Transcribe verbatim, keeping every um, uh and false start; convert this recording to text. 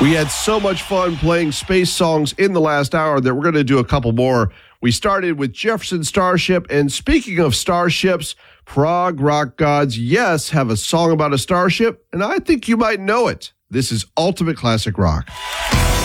We had so much fun playing space songs in the last hour that we're going to do a couple more. We started with Jefferson Starship, and speaking of starships, prog rock gods, yes, have a song about a starship, and I think you might know it. This is Ultimate Classic Rock.